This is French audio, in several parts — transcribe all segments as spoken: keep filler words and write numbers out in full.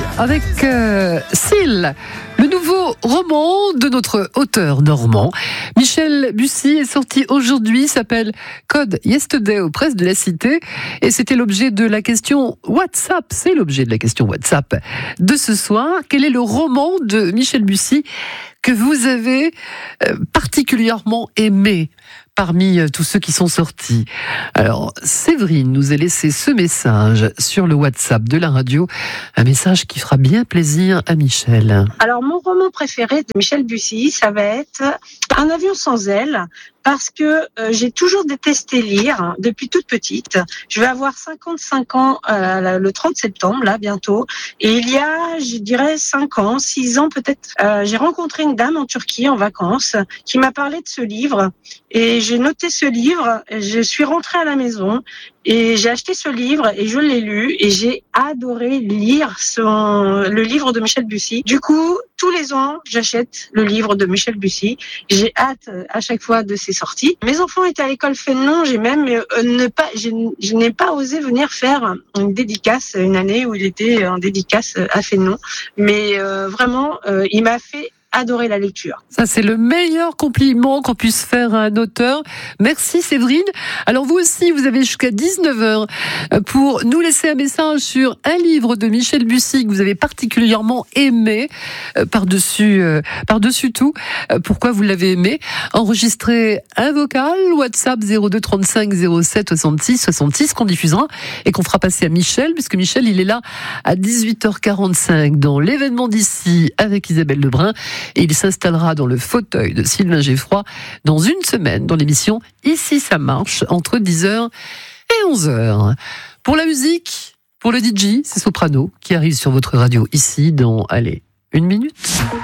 avec euh, Seal, le nouveau roman de notre auteur normand. Michel Bussy est sorti aujourd'hui, s'appelle Code Yesterday aux presses de la Cité, et c'était l'objet de la question WhatsApp, c'est l'objet de la question WhatsApp de ce soir. Quel est le roman de Michel Bussy que vous avez particulièrement aimé parmi tous ceux qui sont sortis? Alors, Séverine nous a laissé ce message sur le WhatsApp de la radio, un message qui fera bien plaisir à Michel. Alors, mon roman préféré de Michel Bussy, ça va être Un avion sans ailes, parce que euh, j'ai toujours détesté lire hein, depuis toute petite. Je vais avoir cinquante-cinq ans euh, le trente septembre, là, bientôt. Et il y a, je dirais, cinq ans, six ans peut-être, euh, j'ai rencontré une dame en Turquie en vacances qui m'a parlé de ce livre. Et j'ai noté ce livre, je suis rentrée à la maison et j'ai acheté ce livre et je l'ai lu et j'ai adoré lire son, le livre de Michel Bussy. Du coup, tous les ans, j'achète le livre de Michel Bussy. J'ai hâte à chaque fois de ses sorties. Mes enfants étaient à l'école Fénelon, j'ai même euh, ne pas, je, je n'ai pas osé venir faire une dédicace une année où il était en dédicace à Fénelon. Mais euh, vraiment, euh, il m'a fait adorer la lecture. Ça, c'est le meilleur compliment qu'on puisse faire à un auteur. Merci Séverine. Alors vous aussi, vous avez jusqu'à dix-neuf heures pour nous laisser un message sur un livre de Michel Bussy que vous avez particulièrement aimé, euh, par-dessus, euh, par-dessus tout. Euh, pourquoi vous l'avez aimé? Enregistrez un vocal, WhatsApp zéro deux trente-cinq zéro sept soixante-six soixante-six qu'on diffusera et qu'on fera passer à Michel, puisque Michel, il est là à dix-huit heures quarante-cinq dans l'événement d'ici avec Isabelle Lebrun. Et il s'installera dans le fauteuil de Sylvain Geffroy dans une semaine dans l'émission Ici ça marche entre dix heures et onze heures. Pour la musique, pour le D J, c'est Soprano qui arrive sur votre radio ici dans, allez, une minute.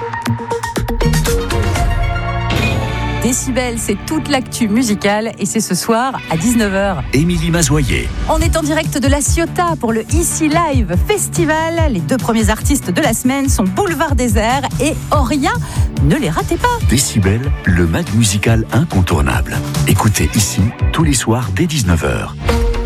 Décibel, c'est toute l'actu musicale et c'est ce soir à dix-neuf heures. Émilie Mazoyer. On est en direct de la Ciotat pour le Ici Live Festival. Les deux premiers artistes de la semaine sont Boulevard Désert et Oria. Ne les ratez pas. Décibel, le mag musical incontournable. Écoutez ici tous les soirs dès dix-neuf heures.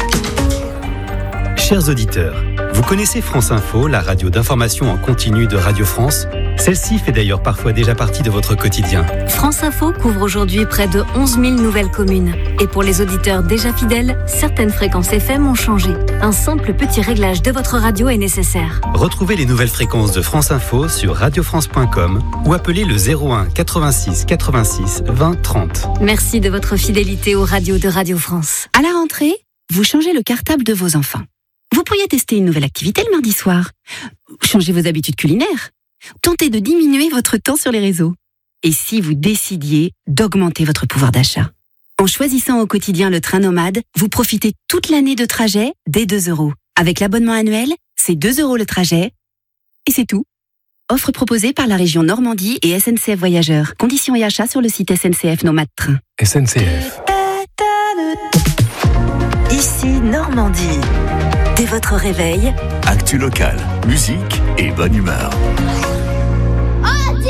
Chers auditeurs, vous connaissez France Info, la radio d'information en continu de Radio France? Celle-ci fait d'ailleurs parfois déjà partie de votre quotidien. France Info couvre aujourd'hui près de onze mille nouvelles communes. Et pour les auditeurs déjà fidèles, certaines fréquences F M ont changé. Un simple petit réglage de votre radio est nécessaire. Retrouvez les nouvelles fréquences de France Info sur radio france point com ou appelez le zéro un quatre-vingt-six quatre-vingt-six vingt trente. Merci de votre fidélité aux radios de Radio France. À la rentrée, vous changez le cartable de vos enfants. Vous pourriez tester une nouvelle activité le mardi soir. Changez vos habitudes culinaires. Tentez de diminuer votre temps sur les réseaux. Et si vous décidiez d'augmenter votre pouvoir d'achat? En choisissant au quotidien le train nomade, vous profitez toute l'année de trajet dès deux euros. Avec l'abonnement annuel, c'est deux euros le trajet. Et c'est tout. Offre proposée par la région Normandie et S N C F Voyageurs. Conditions et achats sur le site S N C F Nomade Train. S N C F. Ici Normandie. Dès votre réveil, actu locale, musique et bonne humeur.